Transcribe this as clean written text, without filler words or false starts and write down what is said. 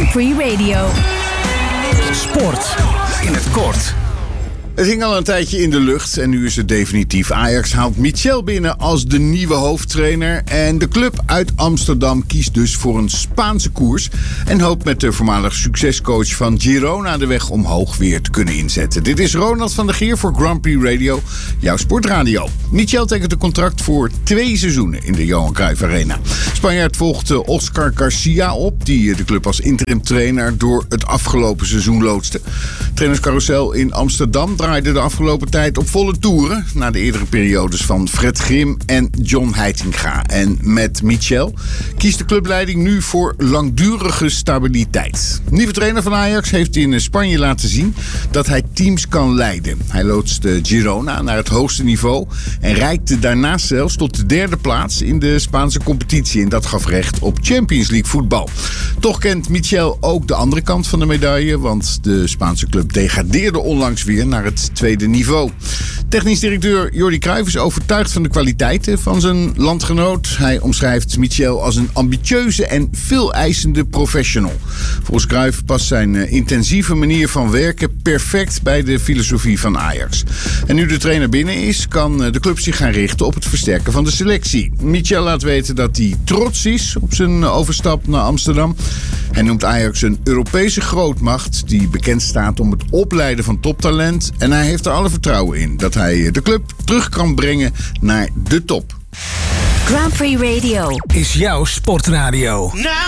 Grand Prix Radio. Sport in het kort. Het hing al een tijdje in de lucht en nu is het definitief. Ajax haalt Michel binnen als de nieuwe hoofdtrainer. En de club uit Amsterdam kiest dus voor een Spaanse koers. En hoopt met de voormalig succescoach van Girona de weg omhoog weer te kunnen inzetten. Dit is Ronald van der Geer voor Grand Prix Radio, jouw sportradio. Michel tekent een contract voor 2 seizoenen in de Johan Cruijff Arena. Spanjaard volgt Oscar Garcia op, die de club als interim trainer door het afgelopen seizoen loodste. Trainerscarousel in Amsterdam draaide de afgelopen tijd op volle toeren na de eerdere periodes van Fred Grim en John Heitinga. En met Michel kiest de clubleiding nu voor langdurige stabiliteit. Nieuwe trainer van Ajax heeft in Spanje laten zien dat hij teams kan leiden. Hij loodste Girona naar het hoogste niveau en reikte daarnaast zelfs tot de 3e plaats in de Spaanse competitie. En dat gaf recht op Champions League voetbal. Toch kent Michel ook de andere kant van de medaille, want de Spaanse club degradeerde onlangs weer naar het 2e niveau. Technisch directeur Jordi Cruijff is overtuigd van de kwaliteiten van zijn landgenoot. Hij omschrijft Michel als een ambitieuze en veel eisende professional. Volgens Cruijff past zijn intensieve manier van werken perfect bij de filosofie van Ajax. En nu de trainer binnen is, kan de club zich gaan richten op het versterken van de selectie. Michel laat weten dat hij trots is op zijn overstap naar Amsterdam. Hij noemt Ajax een Europese grootmacht die bekend staat om het opleiden van toptalent. En hij heeft er alle vertrouwen in dat hij de club terug kan brengen naar de top. Grand Prix Radio Is jouw sportradio. Now